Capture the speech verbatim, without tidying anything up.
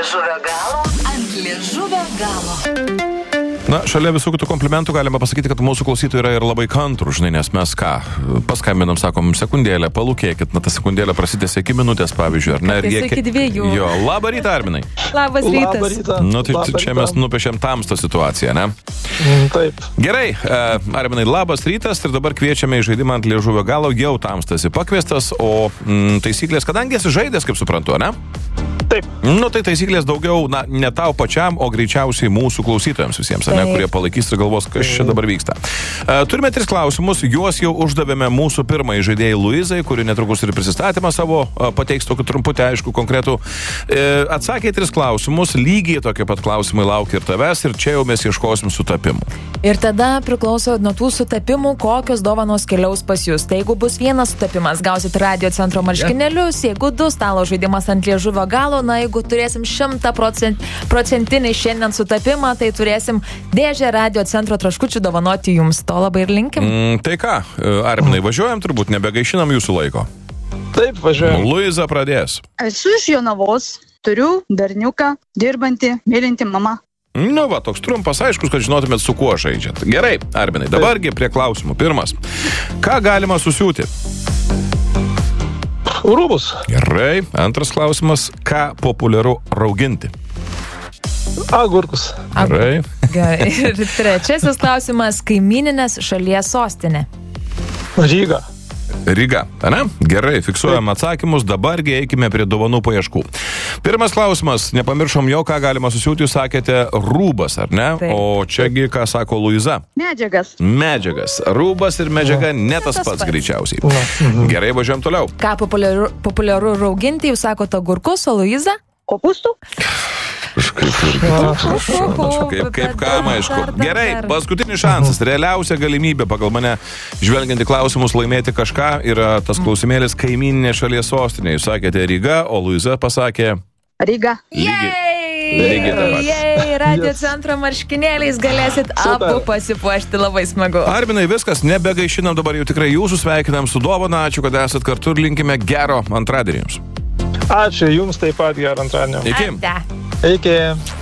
liežuvio galo. Ant liežuvio galo. Na, šalia visų kitų komplimentų galima pasakyti, kad mūsų klausytojai yra ir labai kantrų, žinai, nes mes ką, paskambinam, sakom, sekundėlę, palūkėkit, na, ta sekundėlė prasidės iki minutės, pavyzdžiui, ar ne? Tai iki dviejų. Jo, labą rytą, Arminai. Labas rytas. Labą rytą. Nu, tai Labą čia rytą. mes nupiešėm tamstą situaciją, ne? Mm, taip. Gerai, uh, Arminai, labas rytas ir dabar kviečiame į žaidimą ant liežuvio galo, jau tamstasi pakviestas, o mm, taisyklės, kadangi esi žaidęs, kaip suprantu, ne? Taip. Nu, tai taisyklės daugiau, na, ne tau pačiam, o greičiausiai mūsų klausytojams visiems, ne, kurie palaikys ir galvos, kas čia dabar vyksta. Uh, turime tris klausimus, juos jau uždavėme mūsų pirmai žaidėjai Luizai, kuri netrukus ir prisistatymą savo uh, pateiks tokį trumputį, aišku, konkretų. Uh, atsakė tris klausimus, lygiai tokie pat klausimai laukia ir tavęs, ir čia jau mes ieškosim sutapimų. Ir tada priklauso nuo tų sutapimų, kokios dovanos keliaus pas jūs. Tai jeigu bus vienas sutapimas, gausit radio centro marškinėlius, jeigu du stalo žaidimas ant liežuvio galo, na, jeigu turėsim šimtą procentinį šiandien sutapimą, tai turėsim dėžę radio centro traškučių dovanoti jums. To labai ir linkim. Mm, tai ką, Arminai, važiuojam turbūt, nebegaišinam jūsų laiko. Taip, važiuojam. Luiza pradės. Esu iš Jonavos, turiu berniuką, dirbantį, mylinti mama. Nu va, toks trumpas, aiškus, kad žinotumėt, su kuo žaidžiat. Gerai, Arminai, dabargi prie klausimų. Pirmas. Ką galima susiūti? Rūbus. Gerai. Antras klausimas. Ką populiaru rauginti? Agurkus. Gerai. Gerai. Ir trečiasis klausimas. Kaimyninės šalies sostinė. Ryga. Ryga, ane? Gerai, fiksuojam atsakymus, dabargi eikime prie dovanų paieškų. Pirmas klausimas, nepamiršom jo, ką galima susiūti, jūs sakėte rūbas, ar ne? Taip. O čiagi, ką sako Luiza? Medžiagas. Medžiagas. Rūbas ir medžiaga ne tas pats greičiausiai. Gerai, važiuojam toliau. Ką populiaru, populiaru rauginti, jūs sakote agurkus, o Luiza? Kopūstų. Kažkaip irgi taip, kaip, kaip kam, aišku. Gerai, paskutinis šansas, realiausia galimybė pagal mane žvelgiant į klausimus laimėti kažką yra tas klausimėlis kaimyninė šalies sostinė. Jūs sakėte Ryga, o Luiza pasakė Ryga. lygiai. Lygiai taip pat. Jei, radio centro marškinėliais galėsit abu pasipuošti, labai smagu. Arminai, viskas, nebegaišinam dabar jau tikrai jūsų, sveikinam su dovana, ačiū, kad esat kartu ir linkime gero antradienį jums. Ačiū, jums taip pat gerą antradienį. Iki. Ate. Iki.